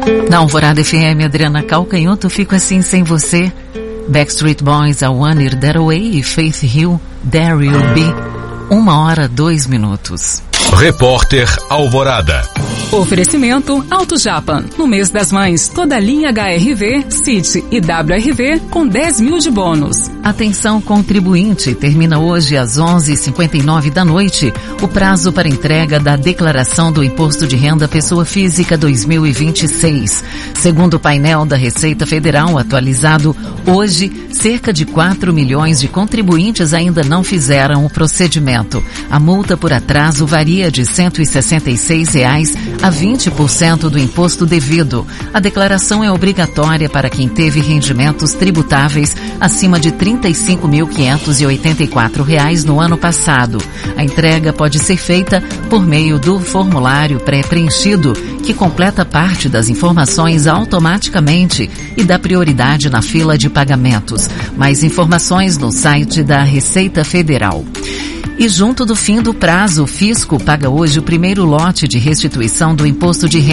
Na Alvorada FM, Adriana Calcanhoto, Fico Assim Sem Você. Backstreet Boys, A One Year That Away e Faith Hill, There You'll Be. 1h02. Repórter Alvorada. Oferecimento Auto Japan. No mês das mães, toda a linha HRV, City e WRV com 10 mil de bônus. Atenção contribuinte, termina hoje às 11h59 da noite o prazo para entrega da declaração do Imposto de Renda Pessoa Física 2026. Segundo o painel da Receita Federal atualizado hoje, cerca de 4 milhões de contribuintes ainda não fizeram o procedimento. A multa por atraso varia de R$ 166 a 20% do imposto devido. A declaração é obrigatória para quem teve rendimentos tributáveis acima de R$ 35.584 no ano passado. A entrega pode ser feita por meio do formulário pré-preenchido, que completa parte das informações automaticamente e dá prioridade na fila de pagamentos. Mais informações no site da Receita Federal. E junto do fim do prazo, o fisco paga hoje o primeiro lote de restituição do imposto de renda